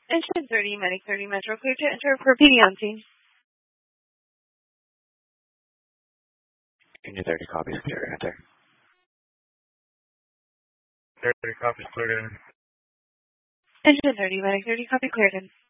Engine 30, Medic 30, Metro, clear to enter for PD on scene. Engine 30 copies, clear to enter. 30 copies, clear to enter. Engine 30, Medic 30, copy cleared in.